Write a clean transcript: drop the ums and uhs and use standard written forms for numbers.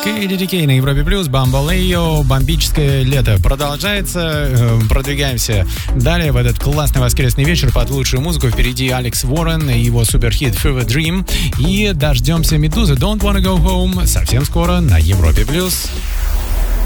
KDDK на Европе Плюс, Бамбалео, бомбическое лето продолжается. Продвигаемся далее в этот классный воскресный вечер под лучшую музыку. Впереди Алекс Уоррен и его суперхит Fever Dream. И дождемся Медузы Don't Wanna Go Home совсем скоро на Европе Плюс.